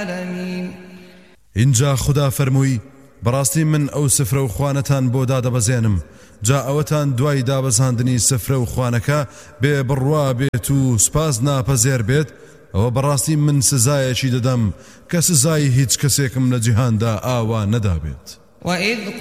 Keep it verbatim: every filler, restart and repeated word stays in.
العالمين. اینجا خدا فەرمووی بەڕاستی من ئەو سفرە و خوانەتان بۆ دادەبەزێنم جا ئەوەتان دوای دابەزاندنی سفرە و خوانەکە بێ بڕوا بێت و سپاس ناپەزێر بێت ئەوە بەڕاستی من سزایەکی دەدەم کە سزای هیچ کەسێکم لە جیهاندا ئاوا نەدابێت. وإذ